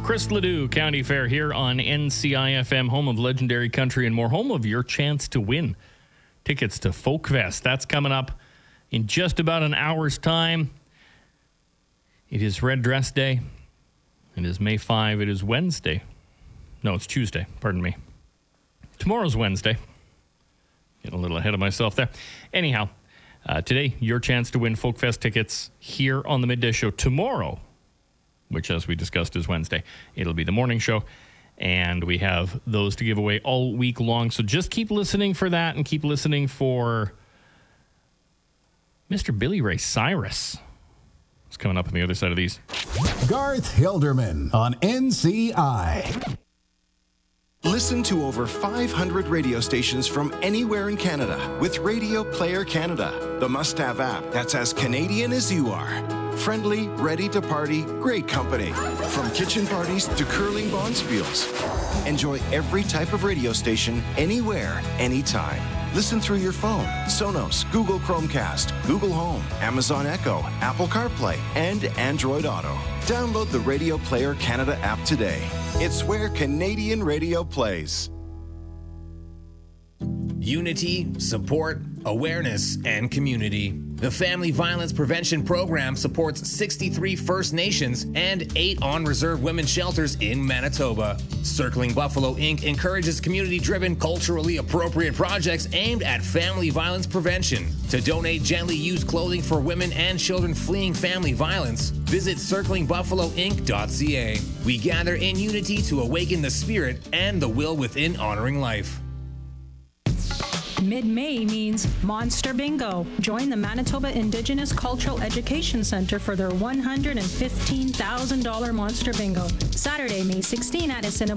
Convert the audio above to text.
Chris Ledoux, County Fair here on NCIFM, home of legendary country and more, home of your chance to win tickets to Folkfest. That's coming up in just about an hour's time. It is Red Dress Day. It is May 5. It is Wednesday. No, it's Tuesday. Pardon me. Tomorrow's Wednesday. Getting a little ahead of myself there. Anyhow, today, your chance to win Folkfest tickets here on the Midday Show. Tomorrow, which, as we discussed, is Wednesday, it'll be the morning show, and we have those to give away all week long. So just keep listening for that, and keep listening for Mr. Billy Ray Cyrus. It's coming up on the other side of these. Garth Hilderman on NCI. Listen to over 500 radio stations from anywhere in Canada with Radio Player Canada, the must-have app that's as Canadian as you are. Friendly, ready to party, great company. From kitchen parties to curling bonspiels. Enjoy every type of radio station, anywhere, anytime. Listen through your phone, Sonos, Google Chromecast, Google Home, Amazon Echo, Apple CarPlay, and Android Auto. Download the Radio Player Canada app today. It's where Canadian radio plays. Unity, support, awareness, and community. The Family Violence Prevention Program supports 63 First Nations and 8 on-reserve women's shelters in Manitoba. Circling Buffalo Inc. encourages community-driven, culturally appropriate projects aimed at family violence prevention. To donate gently used clothing for women and children fleeing family violence, visit circlingbuffaloinc.ca. We gather in unity to awaken the spirit and the will within honoring life. Mid-May means Monster Bingo. Join the Manitoba Indigenous Cultural Education Centre for their $115,000 Monster Bingo. Saturday, May 16 at Assiniboine